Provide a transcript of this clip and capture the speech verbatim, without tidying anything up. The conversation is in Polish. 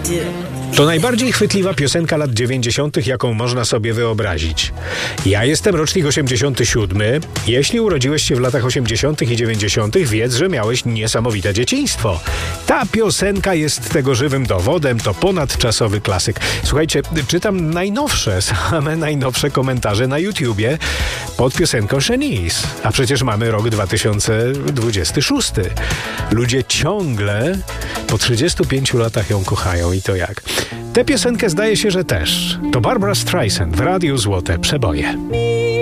To najbardziej chwytliwa piosenka lat dziewięćdziesiątych, jaką można sobie wyobrazić. Ja jestem rocznik osiemdziesiąty siódmy. Jeśli urodziłeś się w latach osiemdziesiątych i dziewięćdziesiątych, wiedz, że miałeś niesamowite dzieciństwo. Ta piosenka jest tego żywym dowodem, to ponadczasowy klasyk. Słuchajcie, czytam najnowsze, same najnowsze komentarze na YouTubie pod piosenką Shanice. A przecież mamy rok dwa tysiące dwudziesty szósty. Ludzie ciągle po trzydziestu pięciu latach ją kochają i to jak? Tę piosenkę zdaje się, że też. To Barbra Streisand w Radiu Złote Przeboje.